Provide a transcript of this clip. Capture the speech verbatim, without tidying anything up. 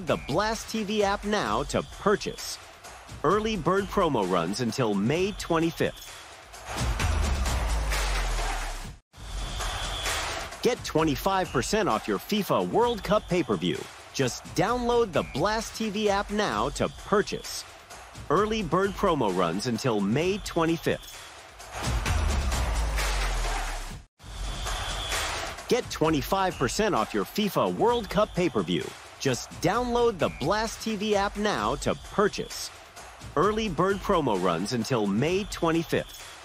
the Blast T V app now to purchase. Early bird promo runs until May twenty-fifth. Get twenty-five percent off your FIFA World Cup pay-per-view. Just download the Blast T V app now to purchase. Early bird promo runs until May twenty-fifth. Get twenty-five percent off your FIFA World Cup pay-per-view. Just download the Blast T V app now to purchase. Early bird promo runs until May twenty-fifth.